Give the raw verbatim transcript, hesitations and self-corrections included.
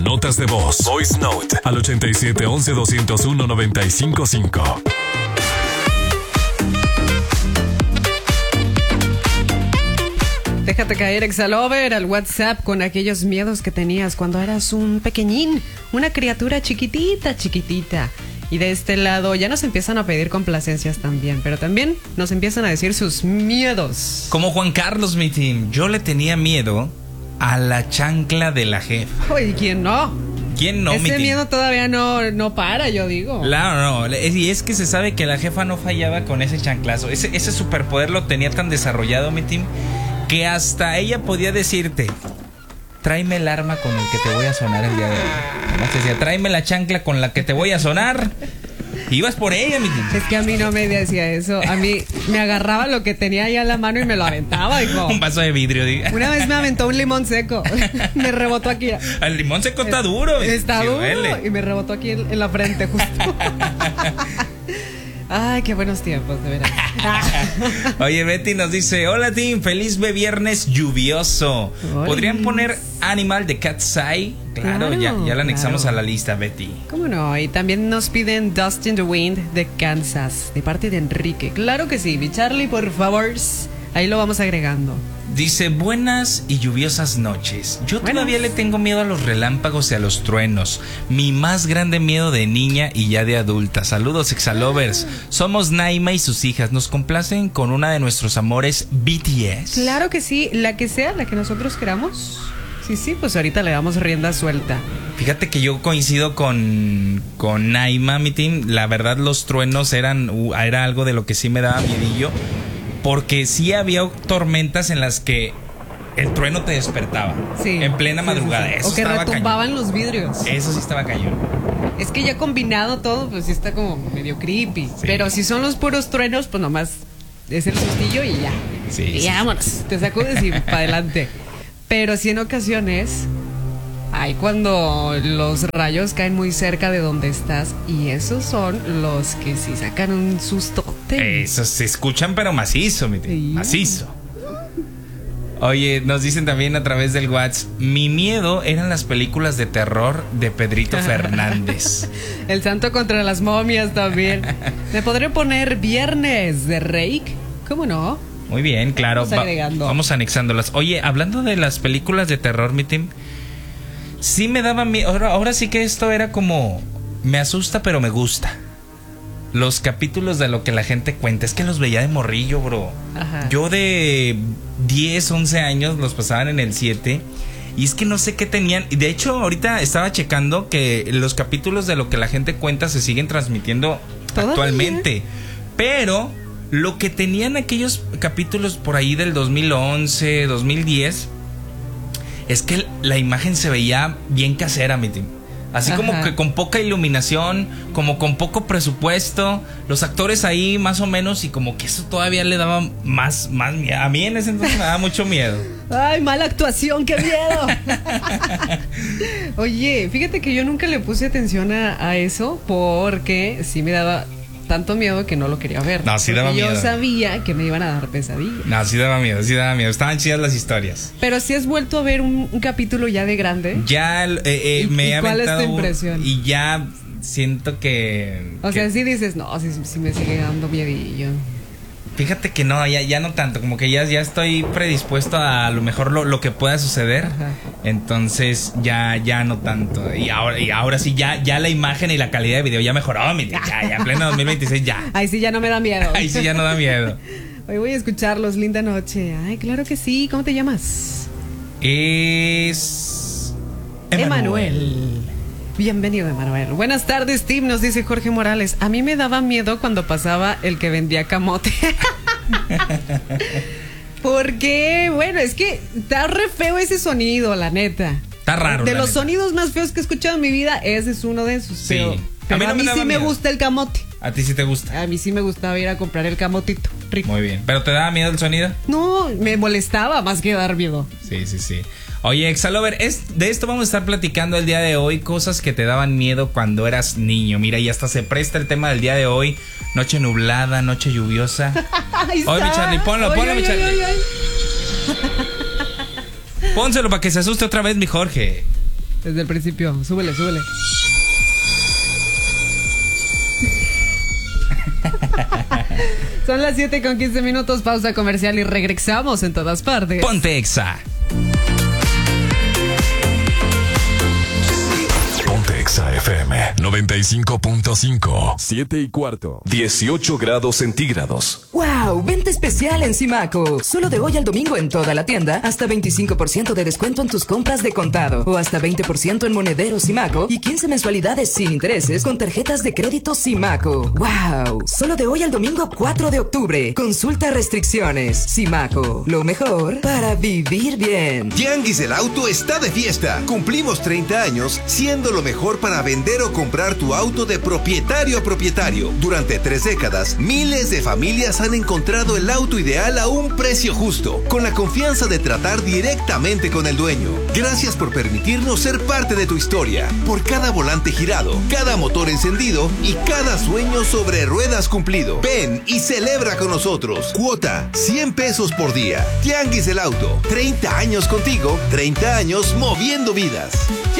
notas de voz. Voice Note al ochenta y siete once doscientos uno noventa y cinco cinco. Déjate caer, Exalover, al WhatsApp con aquellos miedos que tenías cuando eras un pequeñín, una criatura chiquitita, chiquitita. Y de este lado ya nos empiezan a pedir complacencias también, pero también nos empiezan a decir sus miedos. Como Juan Carlos, mi team, yo le tenía miedo a la chancla de la jefa. Uy, ¿quién no? ¿Quién no, mi Ese team? miedo todavía no, no para, yo digo. Claro, no, y es que se sabe que la jefa no fallaba con ese chanclazo. Ese, ese superpoder lo tenía tan desarrollado, mi team, que hasta ella podía decirte: tráeme el arma con el que te voy a sonar el día de hoy. Además decía: tráeme la chancla con la que te voy a sonar. Ibas por ella, mi tío. Es que a mí no me decía eso. A mí me agarraba lo que tenía ahí a la mano y me lo aventaba, hijo. Un vaso de vidrio, diga. Una vez me aventó un limón seco. Me rebotó aquí. El limón seco está duro. Está sí, duro. duele. Y me rebotó aquí en, en la frente, justo. Ay, qué buenos tiempos, de veras. Oye, Betty nos dice: hola, team, feliz viernes lluvioso. Oy. ¿Podrían poner Animal de Cat's Eye? Claro, Claro, ya, ya la anexamos claro. a la lista, Betty. ¿Cómo no? Y también nos piden Dust in the Wind de Kansas, de parte de Enrique. Claro que sí, mi Charlie, por favor. Ahí lo vamos agregando. Dice: buenas y lluviosas noches. Yo Buenas. todavía le tengo miedo a los relámpagos y a los truenos. Mi más grande miedo de niña y ya de adulta. Saludos, Exalovers. Somos Naima y sus hijas. Nos complacen con una de nuestros amores, B T S. Claro que sí, la que sea, la que nosotros queramos. Sí, sí, pues ahorita le damos rienda suelta. Fíjate que yo coincido con, con Naima, mi team. La verdad, los truenos eran uh, era algo de lo que sí me daba miedillo. Porque sí había tormentas en las que el trueno te despertaba. Sí. En plena Sí, madrugada. sí, sí. Eso O que estaba retumbaban cañón. los vidrios. Eso sí estaba cañón. Es que ya combinado todo, pues sí está como medio creepy. Sí. Pero si son los puros truenos, pues nomás es el sustillo y ya. Sí, y sí, vámonos. Te sacudes y para adelante. Pero sí en ocasiones, hay cuando los rayos caen muy cerca de donde estás. Y esos son los que sí sacan un sustote. Eso se escuchan, pero macizo, mi tío. Sí. Macizo. Oye, nos dicen también a través del WhatsApp: mi miedo eran las películas de terror de Pedrito Fernández. El santo contra las momias también. ¿Me podré poner Viernes de Rake? ¿Cómo no? Muy bien, claro. Vamos agregando. Va- vamos anexándolas. Oye, hablando de las películas de terror, mi team, sí me daba miedo. Ahora, ahora sí que esto era como: me asusta, pero me gusta. Los capítulos de lo que la gente cuenta. Es que los veía de morrillo, bro. Ajá. Yo de diez, once años los pasaban en el siete. Y es que no sé qué tenían. Y de hecho, ahorita estaba checando que los capítulos de lo que la gente cuenta se siguen transmitiendo ¿Todavía? actualmente. Pero lo que tenían aquellos capítulos por ahí del dos mil once, dos mil diez, es que la imagen se veía bien casera, mi team. Así como Ajá. que con poca iluminación, como con poco presupuesto, los actores ahí más o menos, y como que eso todavía le daba más, más miedo. A mí en ese entonces me daba mucho miedo. Ay, mala actuación, qué miedo. Oye, fíjate que yo nunca le puse atención a, a eso porque sí me daba tanto miedo que no lo quería ver. No, sí Porque daba yo miedo. sabía que me iban a dar pesadillas. No, sí daba miedo, sí daba miedo. Estaban chidas las historias. Pero si has vuelto a ver un, un capítulo ya de grande. Ya eh, eh, ¿Y- me y he cuál es tu aventado un- impresión? y ya siento que... O que- sea, sí dices, no, sí, sí me sigue dando miedillo. Fíjate que no, ya, ya no tanto, como que ya, ya estoy predispuesto a, a lo mejor lo, lo que pueda suceder. Ajá. Entonces ya, ya no tanto. Y ahora, y ahora sí, ya, ya la imagen y la calidad de video ya mejoró, mi tío. Ya, ya, pleno dos mil veintiséis, ya. Ahí sí ya no me da miedo. Ahí sí ya no da miedo. Hoy voy a escucharlos, linda noche. Ay, claro que sí. ¿Cómo te llamas? Es... Emanuel. Bienvenido, Emanuel. Buenas tardes, Tim, nos dice Jorge Morales. A mí me daba miedo cuando pasaba el que vendía camote. Porque, bueno, es que está re feo ese sonido, la neta. Está raro. De la los neta. sonidos más feos que he escuchado en mi vida, ese es uno de esos. Sí. Pero, A pero mí no a me mí daba sí me miedo. gusta el camote. A ti sí te gusta. A mí sí me gustaba ir a comprar el camotito rico. Muy bien. ¿Pero te daba miedo el sonido? No, me molestaba más que dar miedo. Sí, sí, sí. Oye, Exalover, es, de esto vamos a estar platicando el día de hoy, cosas que te daban miedo cuando eras niño. Mira, y hasta se presta el tema del día de hoy, noche nublada, noche lluviosa. Ahí Oye, mi está. Charlie, ponlo, Oye, ponlo, mi oye, Charlie. oye, oye. Pónselo para que se asuste otra vez mi Jorge. Desde el principio. Súbele, súbele. Son las siete con quince minutos, pausa comercial y regresamos en todas partes. Ponte Exa. Ponte Exa F M noventa y cinco punto cinco. Siete y cuarto. dieciocho grados centígrados. ¡Wow! Venta especial en Simaco. Solo de hoy al domingo en toda la tienda, hasta veinticinco por ciento de descuento en tus compras de contado. O hasta veinte por ciento en monedero Simaco y quince mensualidades sin intereses con tarjetas de crédito Simaco. ¡Wow! Solo de hoy al domingo cuatro de octubre. Consulta restricciones. Simaco. Lo mejor para vivir bien. Tianguis del Auto está de fiesta. Cumplimos treinta años siendo lo mejor para vender o comprar tu auto de propietario a propietario. Durante tres décadas, miles de familias han encontrado el auto ideal a un precio justo, con la confianza de tratar directamente con el dueño. Gracias por permitirnos ser parte de tu historia. Por cada volante girado, cada motor encendido y cada sueño sobre ruedas cumplido. Ven y celebra con nosotros. Cuota cien pesos por día. Tianguis del Auto. treinta años contigo, treinta años moviendo vidas.